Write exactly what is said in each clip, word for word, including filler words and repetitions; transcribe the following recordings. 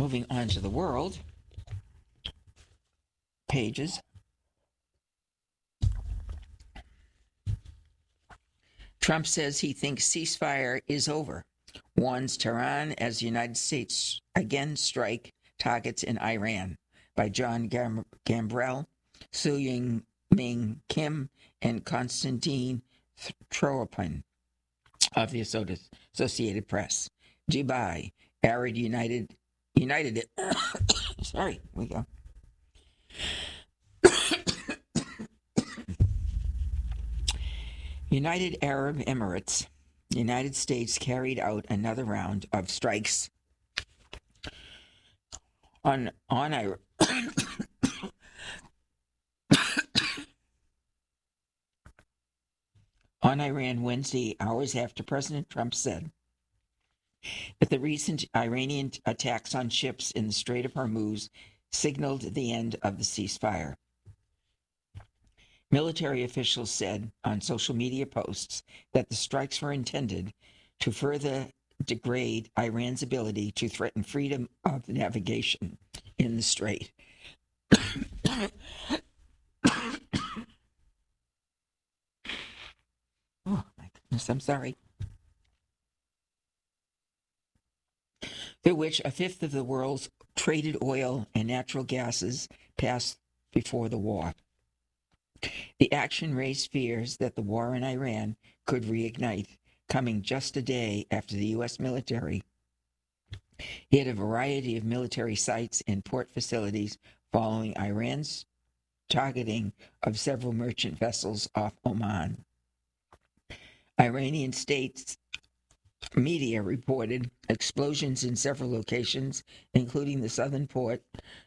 Moving on to the world pages. Trump says he thinks ceasefire is over, warns Tehran as the United States again strike targets in Iran, by John Gam- Gambrell, Su Ying Ming Kim, and Konstantin Tropin of the Associated Press. Dubai, Arab United United sorry, we go. United Arab Emirates, United States carried out another round of strikes on on Iran. on Iran Wednesday, hours after President Trump said that the recent Iranian attacks on ships in the Strait of Hormuz signaled the end of the ceasefire. Military officials said on social media posts that the strikes were intended to further degrade Iran's ability to threaten freedom of navigation in the strait. Oh, my goodness, I'm sorry. Through which a fifth of the world's traded oil and natural gases passed before the war. The action raised fears that the war in Iran could reignite, coming just a day after the U S military hit a variety of military sites and port facilities following Iran's targeting of several merchant vessels off Oman. Iranian states media reported explosions in several locations, including the southern port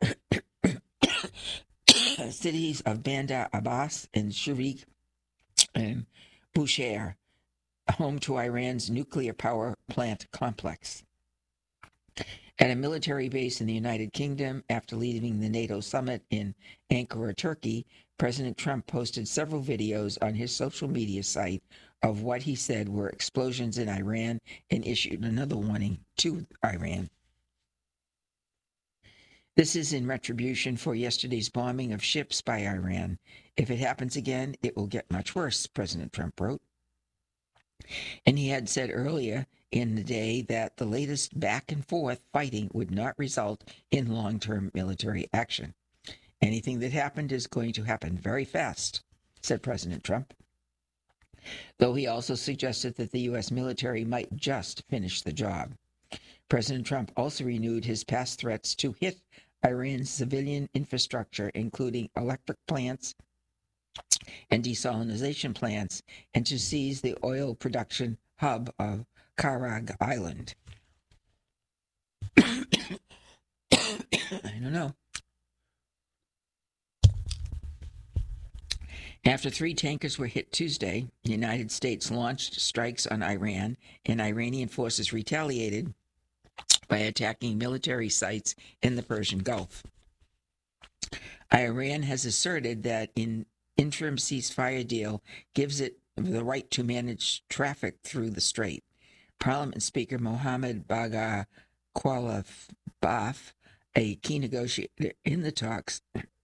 cities of Bandar Abbas and Sharik and Bushehr, home to Iran's nuclear power plant complex. At a military base in the United Kingdom, after leaving the NATO summit in Ankara, Turkey, President Trump posted several videos on his social media site of what he said were explosions in Iran and issued another warning to Iran. This is in retribution for yesterday's bombing of ships by Iran. If it happens again, it will get much worse, President Trump wrote. And he had said earlier in the day that the latest back and forth fighting would not result in long-term military action. Anything that happened is going to happen very fast, said President Trump. Though he also suggested that the U S military might just finish the job. President Trump also renewed his past threats to hit Iran's civilian infrastructure, including electric plants and desalination plants, and to seize the oil production hub of Karag Island. I don't know. After three tankers were hit Tuesday, the United States launched strikes on Iran, and Iranian forces retaliated by attacking military sites in the Persian Gulf. Iran has asserted that an interim ceasefire deal gives it the right to manage traffic through the strait. Parliament Speaker Mohammad Bagher Khalibaf, a key negotiator in the talks,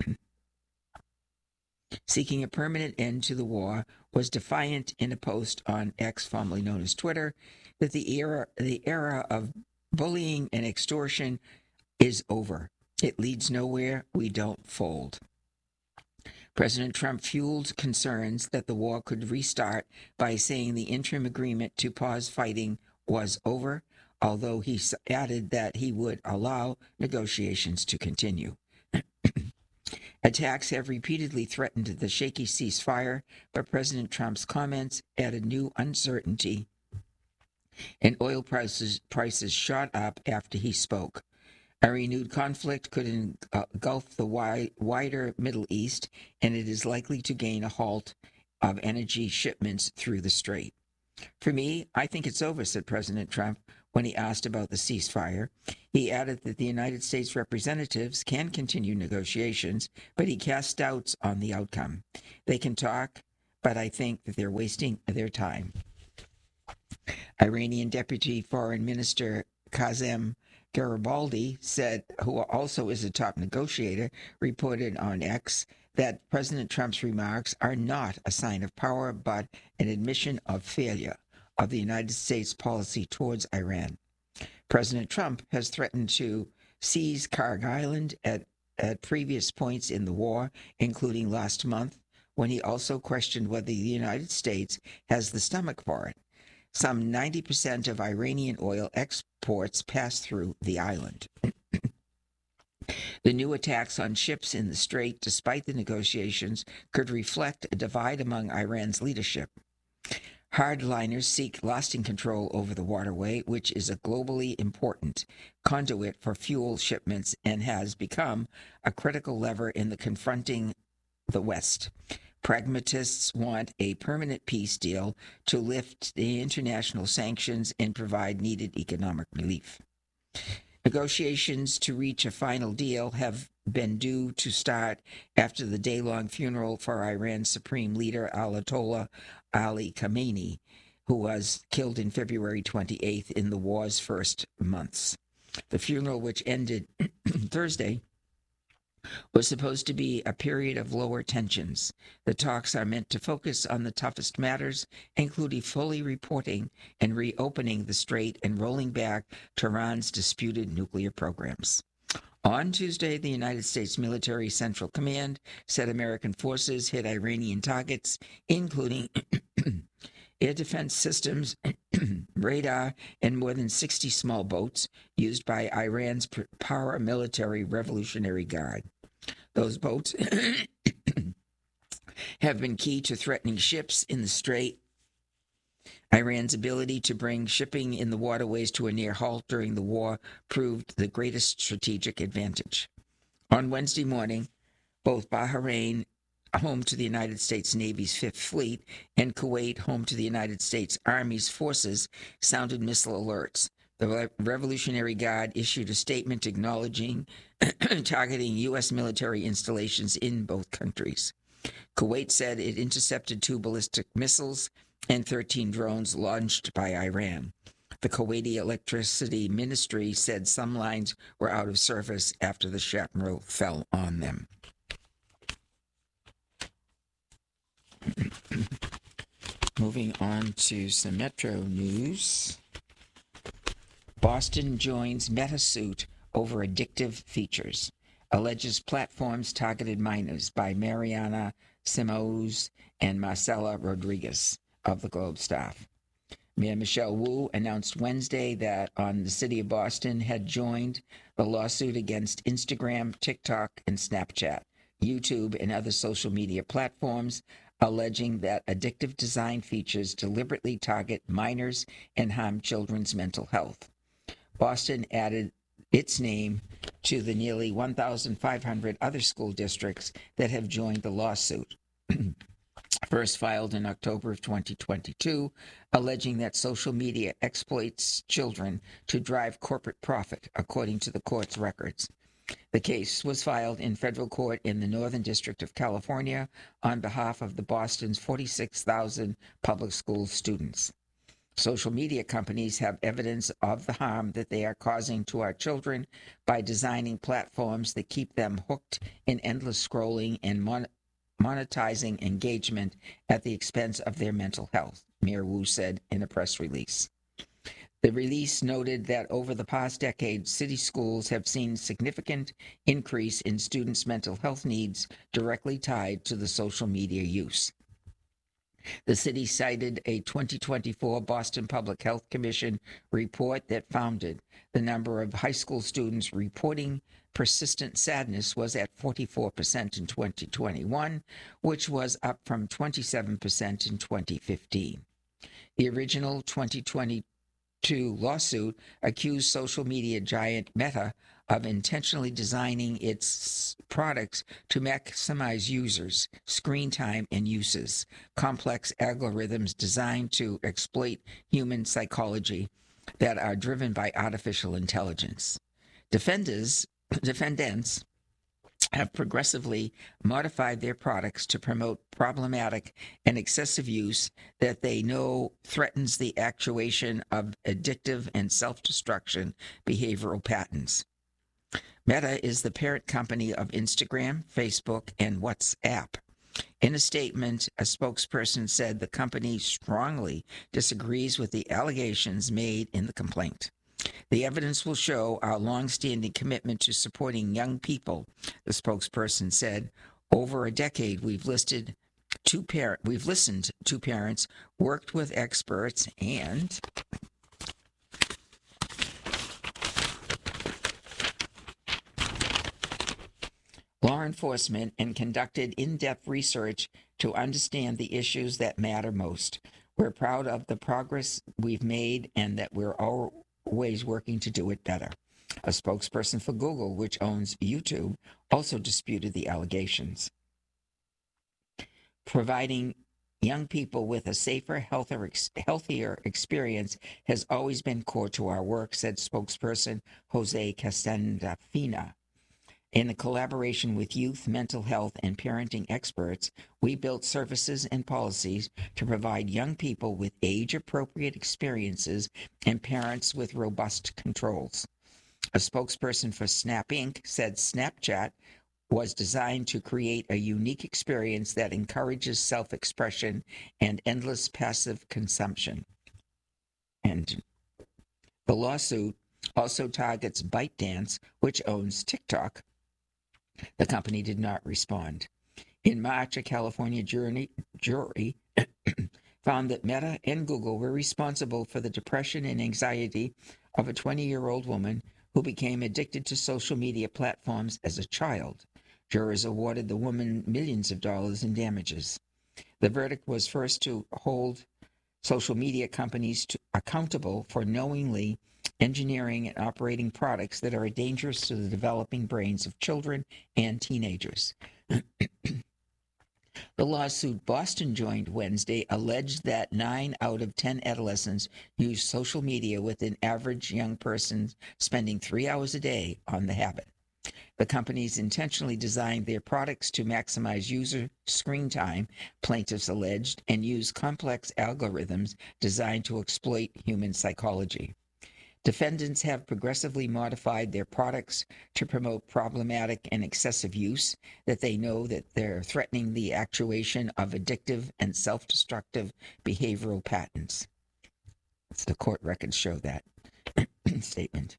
seeking a permanent end to the war, was defiant in a post on X, formerly known as Twitter, that the era the era of bullying and extortion is over. It leads nowhere. We don't fold. President Trump fueled concerns that the war could restart by saying the interim agreement to pause fighting was over, although he added that he would allow negotiations to continue. Attacks have repeatedly threatened the shaky ceasefire, but President Trump's comments added new uncertainty, and oil prices prices shot up after he spoke. A renewed conflict could engulf the wide, wider Middle East, and it is likely to gain a halt of energy shipments through the strait. For me, I think it's over, said President Trump when he asked about the ceasefire. He added that the United States representatives can continue negotiations, but he cast doubts on the outcome. They can talk, but I think that they're wasting their time. Iranian Deputy Foreign Minister Kazem Garibaldi said, who also is a top negotiator, reported on X that President Trump's remarks are not a sign of power, but an admission of failure of the United States policy towards Iran. President Trump has threatened to seize Kharg Island at, at previous points in the war, including last month, when he also questioned whether the United States has the stomach for it. Some ninety percent of Iranian oil exports pass through the island. The new attacks on ships in the strait, despite the negotiations, could reflect a divide among Iran's leadership. Hardliners seek lasting control over the waterway, which is a globally important conduit for fuel shipments and has become a critical lever in the confronting the West. Pragmatists want a permanent peace deal to lift the international sanctions and provide needed economic relief. Negotiations to reach a final deal have been due to start after the day-long funeral for Iran's supreme leader, Ayatollah Ali Khamenei, who was killed in February twenty-eighth in the war's first months. The funeral, which ended Thursday, was supposed to be a period of lower tensions. The talks are meant to focus on the toughest matters, including fully reporting and reopening the strait and rolling back Tehran's disputed nuclear programs. On Tuesday, the United States Military Central Command said American forces hit Iranian targets, including air defense systems, radar, and more than sixty small boats used by Iran's paramilitary Revolutionary Guard. Those boats have been key to threatening ships in the strait. Iran's ability to bring shipping in the waterways to a near halt during the war proved the greatest strategic advantage. On Wednesday morning, both Bahrain, home to the United States Navy's Fifth Fleet, and Kuwait, home to the United States Army's forces, sounded missile alerts. The Revolutionary Guard issued a statement acknowledging targeting U S military installations in both countries. Kuwait said it intercepted two ballistic missiles and thirteen drones launched by Iran. The Kuwaiti Electricity Ministry said some lines were out of service after the shrapnel fell on them. Moving on to some Metro news. Boston joins Meta suit over addictive features. Alleges platforms targeted minors by Mariana Simoes and Marcela Rodriguez of the Globe staff. Mayor Michelle Wu announced Wednesday that on the city of Boston had joined the lawsuit against Instagram, TikTok, and Snapchat, YouTube, and other social media platforms, alleging that addictive design features deliberately target minors and harm children's mental health. Boston added its name to the nearly one thousand five hundred other school districts that have joined the lawsuit. First filed in October of twenty twenty-two, alleging that social media exploits children to drive corporate profit, according to the court's records. The case was filed in federal court in the Northern District of California on behalf of the Boston's forty-six thousand public school students. Social media companies have evidence of the harm that they are causing to our children by designing platforms that keep them hooked in endless scrolling and mon- monetizing engagement at the expense of their mental health, Mayor Wu said in a press release. The release noted that over the past decade, city schools have seen significant increase in students' mental health needs directly tied to the social media use. The city cited a twenty twenty-four Boston Public Health Commission report that found the number of high school students reporting persistent sadness was at forty-four percent in twenty twenty-one, which was up from twenty-seven percent in twenty fifteen. The original twenty twenty-two lawsuit accused social media giant Meta of intentionally designing its products to maximize users' screen time and uses, complex algorithms designed to exploit human psychology that are driven by artificial intelligence. Defenders, defendants have progressively modified their products to promote problematic and excessive use that they know threatens the actuation of addictive and self-destruction behavioral patterns. Meta is the parent company of Instagram, Facebook, and WhatsApp. In a statement, a spokesperson said the company strongly disagrees with the allegations made in the complaint. The evidence will show our long-standing commitment to supporting young people, the spokesperson said. Over a decade, we've listed two parent, we've listened to parents, worked with experts, and law enforcement, and conducted in-depth research to understand the issues that matter most. We're proud of the progress we've made and that we're always working to do it better. A spokesperson for Google, which owns YouTube, also disputed the allegations. Providing young people with a safer, healthier, healthier experience has always been core to our work, said spokesperson Jose Castandafina. In a collaboration with youth, mental health, and parenting experts, we built services and policies to provide young people with age-appropriate experiences and parents with robust controls. A spokesperson for Snap Incorporated said Snapchat was designed to create a unique experience that encourages self-expression and endless passive consumption. And the lawsuit also targets ByteDance, which owns TikTok. The company did not respond. In March, a California jury, jury found that Meta and Google were responsible for the depression and anxiety of a twenty-year-old woman who became addicted to social media platforms as a child. Jurors awarded the woman millions of dollars in damages. The verdict was first to hold social media companies to, accountable for knowingly engineering and operating products that are dangerous to the developing brains of children and teenagers. The lawsuit Boston joined Wednesday alleged that nine out of ten adolescents use social media, with an average young person spending three hours a day on the habit. The companies intentionally designed their products to maximize user screen time, plaintiffs alleged, and use complex algorithms designed to exploit human psychology. Defendants have progressively modified their products to promote problematic and excessive use that they know that they're threatening the actuation of addictive and self-destructive behavioral patterns. The court records show that statement.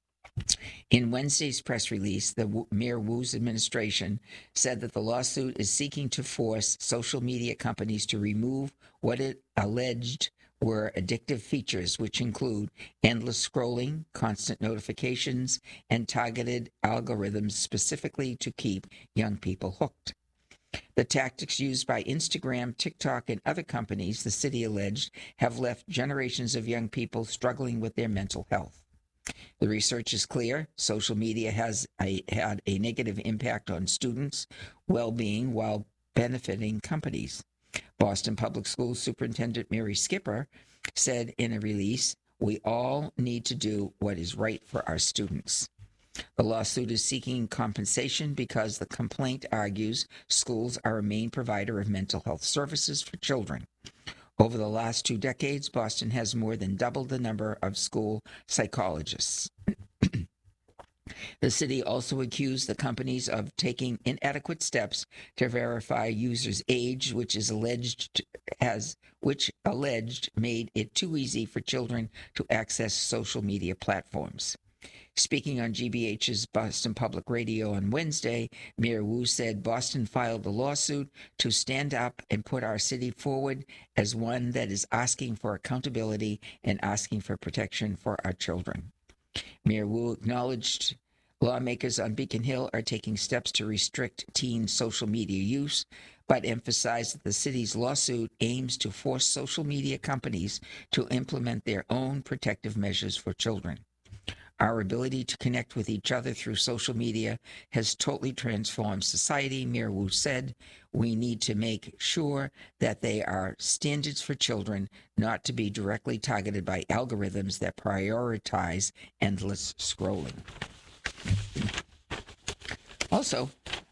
In Wednesday's press release, the Mayor Wu's administration said that the lawsuit is seeking to force social media companies to remove what it alleged were addictive features, which include endless scrolling, constant notifications, and targeted algorithms specifically to keep young people hooked. The tactics used by Instagram, TikTok, and other companies, the city alleged, have left generations of young people struggling with their mental health. The research is clear. Social media has a, had a negative impact on students' well-being while benefiting companies. Boston Public Schools Superintendent Mary Skipper said in a release, "We all need to do what is right for our students." The lawsuit is seeking compensation because the complaint argues schools are a main provider of mental health services for children. Over the last two decades, Boston has more than doubled the number of school psychologists. The city also accused the companies of taking inadequate steps to verify users' age, which is alleged has which alleged made it too easy for children to access social media platforms. Speaking on G B H's Boston Public Radio on Wednesday, Mayor Wu said Boston filed the lawsuit to stand up and put our city forward as one that is asking for accountability and asking for protection for our children. Mayor Wu acknowledged lawmakers on Beacon Hill are taking steps to restrict teen social media use, but emphasized that the city's lawsuit aims to force social media companies to implement their own protective measures for children. Our ability to connect with each other through social media has totally transformed society, Mayor Wu said. We need to make sure that they are standards for children, not to be directly targeted by algorithms that prioritize endless scrolling. Also,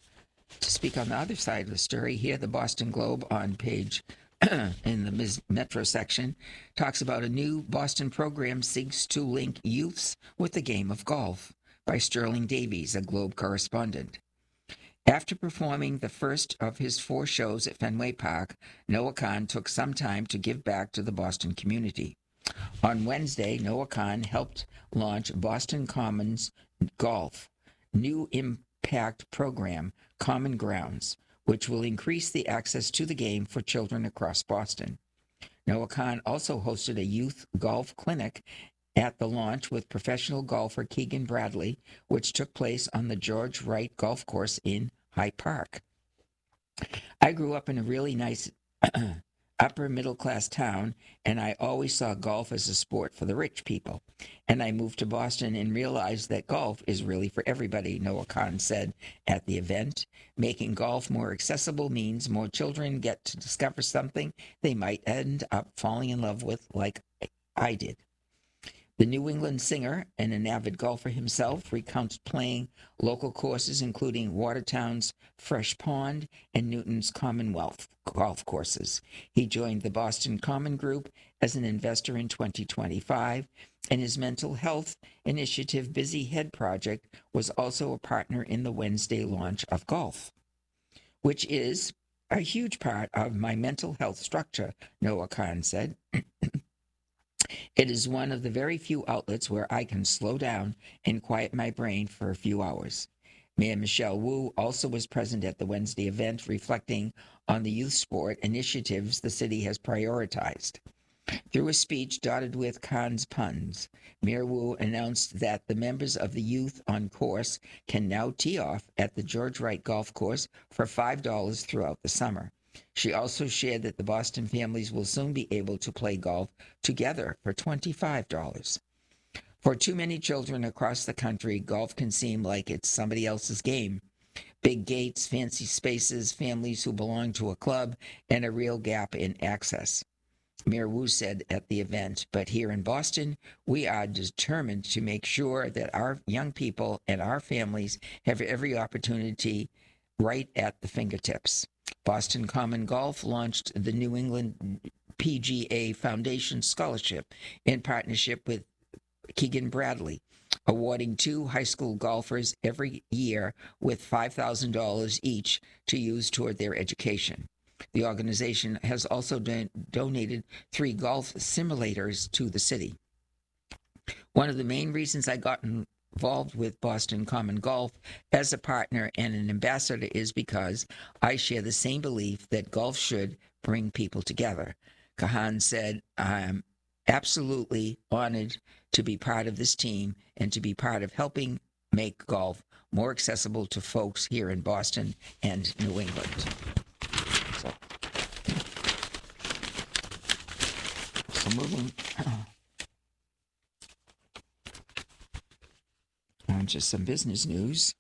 speak on the other side of the story, here the Boston Globe on page in the Metro section talks about a new Boston program seeks to link youths with the game of golf by Sterling Davies, a Globe correspondent. After performing the first of his four shows at Fenway Park, Noah Kahan took some time to give back to the Boston community. On Wednesday, Noah Kahan helped launch Boston Commons Golf, new impact program, Common Grounds, which will increase the access to the game for children across Boston. Noah Kahan also hosted a youth golf clinic at the launch with professional golfer Keegan Bradley, which took place on the George Wright Golf Course in Hyde Park. I grew up in a really nice upper middle class town, and I always saw golf as a sport for the rich people. And I moved to Boston and realized that golf is really for everybody, Noah Kahan said at the event. Making golf more accessible means more children get to discover something they might end up falling in love with, like I did. The New England singer and an avid golfer himself recounts playing local courses, including Watertown's Fresh Pond and Newton's Commonwealth golf courses. He joined the Boston Common Group as an investor in twenty twenty-five, and his mental health initiative Busy Head Project was also a partner in the Wednesday launch of golf, which is a huge part of my mental health structure, Noah Kahan said. It is one of the very few outlets where I can slow down and quiet my brain for a few hours. Mayor Michelle Wu also was present at the Wednesday event, reflecting on the youth sport initiatives the city has prioritized. Through a speech dotted with Kahan's puns, Mayor Wu announced that the members of the youth on course can now tee off at the George Wright Golf Course for five dollars throughout the summer. She also shared that the Boston families will soon be able to play golf together for twenty-five dollars. For too many children across the country, golf can seem like it's somebody else's game. Big gates, fancy spaces, families who belong to a club, and a real gap in access. Mayor Wu said at the event, but here in Boston, we are determined to make sure that our young people and our families have every opportunity right at the fingertips. Boston Common Golf launched the New England P G A Foundation Scholarship in partnership with Keegan Bradley, awarding two high school golfers every year with five thousand dollars each to use toward their education. The organization has also don- donated three golf simulators to the city. One of the main reasons I got involved with Boston Common Golf as a partner and an ambassador is because I share the same belief that golf should bring people together. Kahan said, I'm absolutely honored to be part of this team and to be part of helping make golf more accessible to folks here in Boston and New England. So, so moving on to some business news.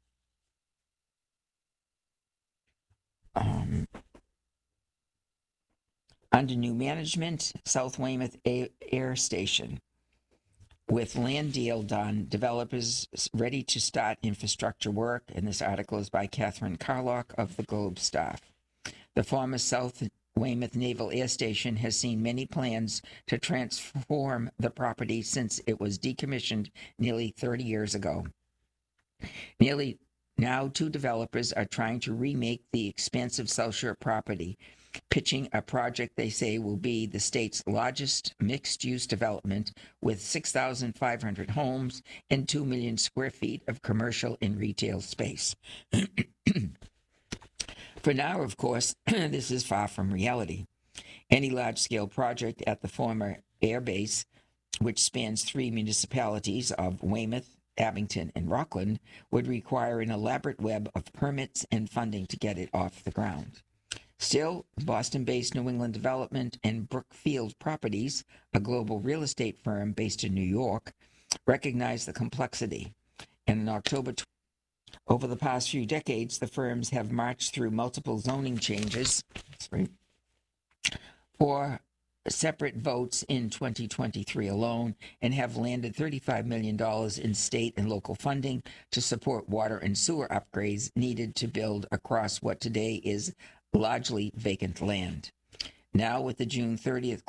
Um, under new management, South Weymouth Air Station. With land deal done, developers ready to start infrastructure work, and this article is by Catherine Carlock of the Globe Staff. The former South Weymouth Naval Air Station has seen many plans to transform the property since it was decommissioned nearly thirty years ago. Nearly now, two developers are trying to remake the expansive South Shore property, pitching a project they say will be the state's largest mixed-use development with six thousand five hundred homes and two million square feet of commercial and retail space. For now, of course, this is far from reality. Any large-scale project at the former air base, which spans three municipalities of Weymouth, Abington, and Rockland, would require an elaborate web of permits and funding to get it off the ground. Still, Boston-based New England Development and Brookfield Properties, a global real estate firm based in New York, recognize the complexity. And in October, over the past few decades, the firms have marched through multiple zoning changes sorry, for separate votes in twenty twenty-three alone and have landed thirty-five million dollars in state and local funding to support water and sewer upgrades needed to build across what today is largely vacant land. Now, with the June thirtieth